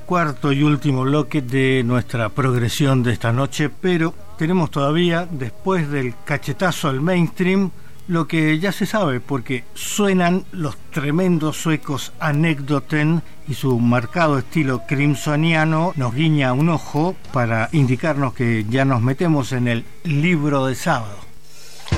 cuarto y último bloque de nuestra progresión de esta noche, pero tenemos todavía, después del cachetazo al mainstream, lo que ya se sabe, porque suenan los tremendos suecos Anekdoten y su marcado estilo crimsoniano nos guiña un ojo para indicarnos que ya nos metemos en el libro de sábado.